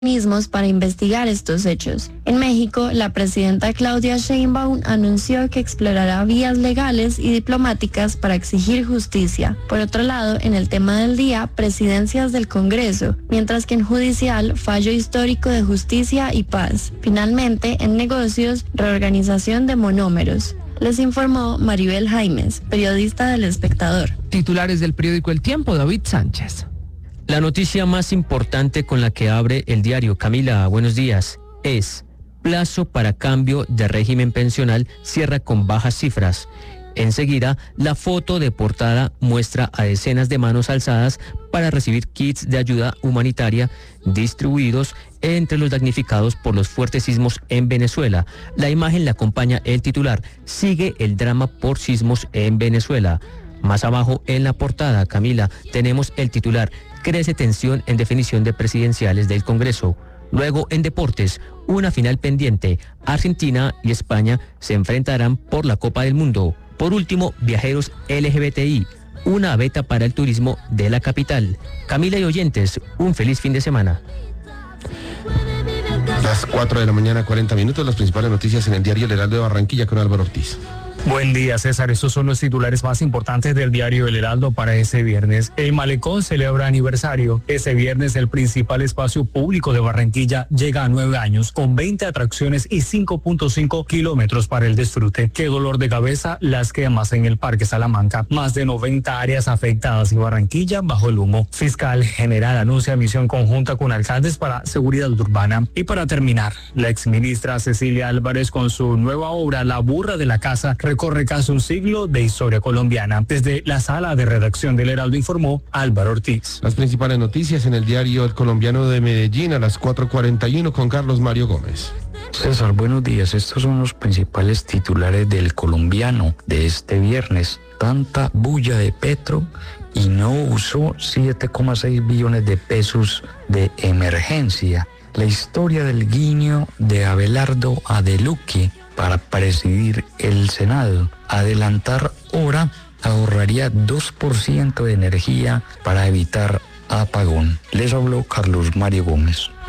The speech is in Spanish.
mismos para investigar estos hechos. En México, la presidenta Claudia Sheinbaum anunció que explorará vías legales y diplomáticas para exigir justicia. Por otro lado, en el tema del día, presidencias del Congreso, mientras que en judicial, fallo histórico de justicia y paz. Finalmente, en negocios, reorganización de monómeros. Les informó Maribel Jaimes, periodista del Espectador. Titulares del periódico El Tiempo, David Sánchez. La noticia más importante con la que abre el diario, Camila, buenos días, es plazo para cambio de régimen pensional cierra con bajas cifras. Enseguida, la foto de portada muestra a decenas de manos alzadas para recibir kits de ayuda humanitaria distribuidos entre los damnificados por los fuertes sismos en Venezuela. La imagen la acompaña el titular, sigue el drama por sismos en Venezuela. Más abajo en la portada, Camila, tenemos el titular, crece tensión en definición de presidenciales del Congreso. Luego, en deportes, una final pendiente. Argentina y España se enfrentarán por la Copa del Mundo. Por último, viajeros LGBTI, una beta para el turismo de la capital. Camila y oyentes, un feliz fin de semana. Las 4 de la mañana, 40 minutos, las principales noticias en el diario El Heraldo de Barranquilla con Álvaro Ortiz. Buen día, César. Estos son los titulares más importantes del diario El Heraldo para este viernes. El Malecón celebra aniversario. Este viernes el principal espacio público de Barranquilla llega a 9 años, con 20 atracciones y 5.5 kilómetros para el disfrute. Qué dolor de cabeza las quemas en el Parque Salamanca. Más de 90 áreas afectadas y Barranquilla bajo el humo. Fiscal General anuncia misión conjunta con alcaldes para seguridad urbana. Y para terminar, la exministra Cecilia Álvarez con su nueva obra La Burra de la Casa recorre casi un siglo de historia colombiana. Desde la sala de redacción del Heraldo informó Álvaro Ortiz. Las principales noticias en el diario El Colombiano de Medellín a las 4:41 con Carlos Mario Gómez. César, buenos días. Estos son los principales titulares del Colombiano de este viernes. Tanta bulla de Petro y no usó 7,6 billones de pesos de emergencia. La historia del guiño de Abelardo a De Luque para presidir el Senado. Adelantar hora ahorraría 2% de energía para evitar apagón. Les habló Carlos Mario Gómez.